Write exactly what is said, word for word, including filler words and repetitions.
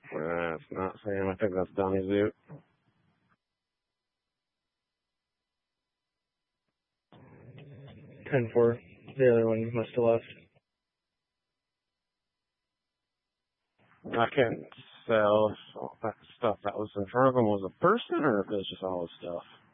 That's not Sam. I think that's Donnie Zoot. ten four. The other one must have left. I can't tell if all that stuff that was in front of him was a person or if it was just all his stuff.